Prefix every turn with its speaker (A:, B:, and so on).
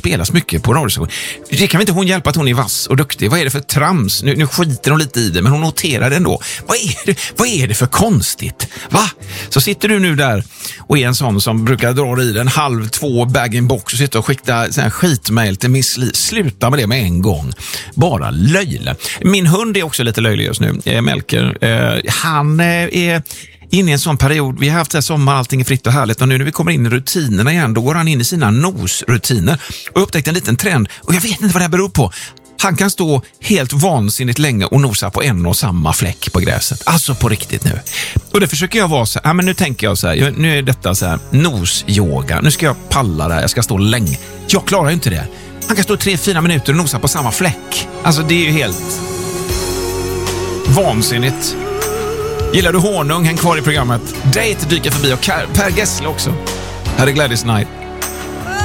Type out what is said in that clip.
A: spelas mycket på radio. Det kan väl inte hon hjälpa att hon är vass och duktig? Vad är det för trams? Nu skiter hon lite i det, men hon noterar det ändå. Vad är det för konstigt? Va? Så sitter du nu där och är en sån som brukar dra i den 1,5-2 bag-in-box och sitter och skickar skitmail till Miss Li. Sluta med det med en gång. Bara löjla. Min hund är också lite löjlig just nu. Melker. Han är inne i en sån period. Vi har haft det här sommar, allting är fritt och härligt, och nu när vi kommer in i rutinerna igen, då går han in i sina nosrutiner och upptäckte en liten trend, och jag vet inte vad det här beror på. Han kan stå helt vansinnigt länge och nosa på en och samma fläck på gräset. Alltså på riktigt nu. Och det försöker jag vara så här, men nu tänker jag så här, nu är detta så här nosyoga. Nu ska jag palla det här, jag ska stå länge. Jag klarar ju inte det. Han kan stå 3-4 minuter och nosa på samma fläck. Alltså det är ju helt vansinnigt. Gillar du honung? Häng kvar i programmet. Date dyker förbi och Per Gessle också. Här är Gladys Knight.